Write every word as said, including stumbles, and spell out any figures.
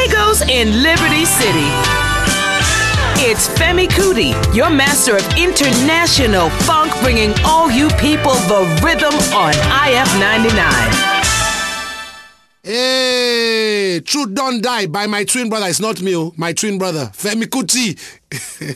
Lagos in Liberty City. It's Femi Kuti, your master of international funk, bringing all you people the rhythm on I F ninety-nine. Hey, Truth Don't Die by my twin brother. It's not me, oh, my twin brother, Femi Kuti.